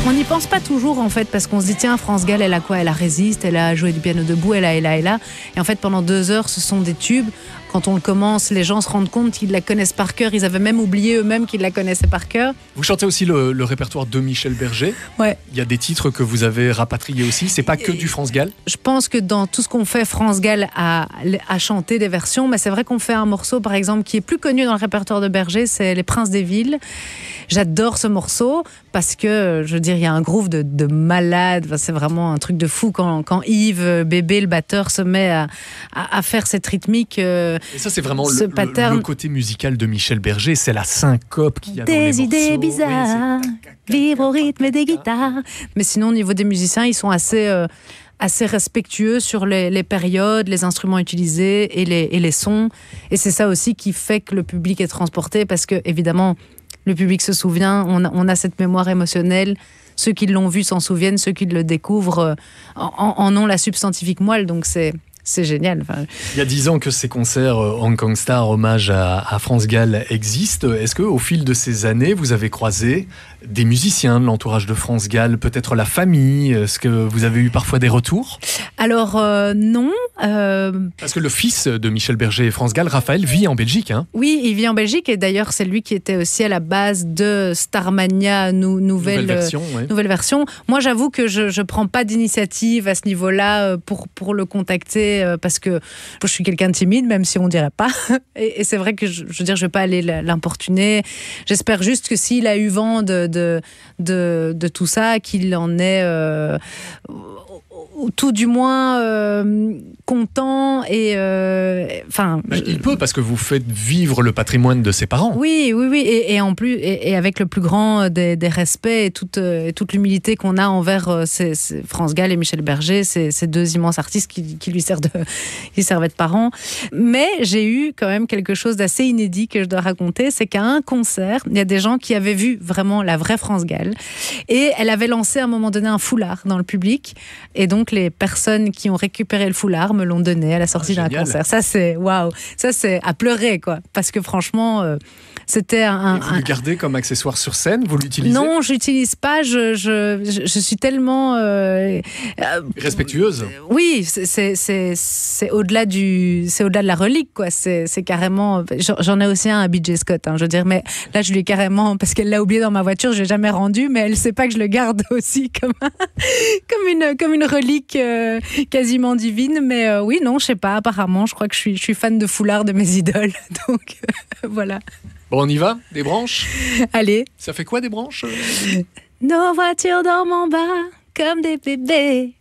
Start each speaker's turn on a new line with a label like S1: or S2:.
S1: On n'y pense pas toujours en fait parce qu'on se dit tiens France Gall elle a quoi, elle a résiste, elle a joué du piano debout, elle a et en fait pendant 2 heures ce sont des tubes. Quand on le commence, les gens se rendent compte qu'ils la connaissent par cœur. Ils avaient même oublié eux-mêmes qu'ils la connaissaient par cœur.
S2: Vous chantez aussi le répertoire de Michel Berger.
S1: Ouais.
S2: Il y a des titres que vous avez rapatriés aussi. C'est pas que du France Gall.
S1: Je pense que dans tout ce qu'on fait, France Gall a chanté des versions, mais c'est vrai qu'on fait un morceau, par exemple, qui est plus connu dans le répertoire de Berger, c'est Les Princes des Villes. J'adore ce morceau parce que, je veux dire, il y a un groove de malade. Enfin, c'est vraiment un truc de fou quand Yves Bébé, le batteur, se met à faire cette rythmique.
S2: Et ça, c'est vraiment le côté musical de Michel Berger. C'est la syncope qu'il y a dans les morceaux.
S1: Des idées bizarres, vivre au rythme des guitares. Mais sinon, au niveau des musiciens, ils sont assez respectueux sur les périodes, les instruments utilisés et les sons. Et c'est ça aussi qui fait que le public est transporté parce que, évidemment, le public se souvient, on a cette mémoire émotionnelle. Ceux qui l'ont vu s'en souviennent, ceux qui le découvrent en ont la substantifique moelle. Donc c'est génial. Enfin,
S2: il y a 10 ans que ces concerts Hong Kong Star, hommage à France Gall, existent. Est-ce qu'au fil de ces années, vous avez croisé des musiciens de l'entourage de France Gall, peut-être la famille? Est-ce que vous avez eu parfois des retours?
S1: Alors, non.
S2: Parce que le fils de Michel Berger et France Gall, Raphaël, vit en Belgique. Hein.
S1: Oui, il vit en Belgique et d'ailleurs, c'est lui qui était aussi à la base de Starmania, nouvelle version. Moi, j'avoue que je ne prends pas d'initiative à ce niveau-là pour le contacter parce que je suis quelqu'un de timide, même si on ne dirait pas. Et c'est vrai que je veux dire, je ne vais pas aller l'importuner. J'espère juste que s'il a eu vent de tout ça, qu'il en est tout du moins content et
S2: il peut parce que vous faites vivre le patrimoine de ses parents.
S1: Oui, et en plus et avec le plus grand des respects et toute l'humilité qu'on a envers France Gall et Michel Berger, ces deux immenses artistes qui lui servaient de parents. Mais j'ai eu quand même quelque chose d'assez inédit que je dois raconter, c'est qu'à un concert, il y a des gens qui avaient vu vraiment la vraie France Gall et elle avait lancé à un moment donné un foulard dans le public et donc les personnes qui ont récupéré le foulard me l'ont donné à la sortie d'un concert. Ça c'est waouh, ça c'est à pleurer quoi, parce que franchement c'était
S2: vous le gardez comme accessoire sur scène, vous l'utilisez?
S1: Non, je l'utilise pas. Je suis tellement
S2: respectueuse.
S1: Oui, c'est au-delà de la relique quoi. C'est carrément. J'en ai aussi un à BJ Scott. Je veux dire, mais là je lui ai carrément parce qu'elle l'a oublié dans ma voiture, je l'ai jamais rendu, mais elle sait pas que je le garde aussi comme une relique quasiment divine. Mais oui, non, je sais pas. Apparemment, je crois que je suis fan de foulard de mes idoles. Donc voilà.
S2: Bon, on y va? Des branches?
S1: Allez.
S2: Ça fait quoi des branches?
S1: Nos voitures dorment en bas comme des bébés.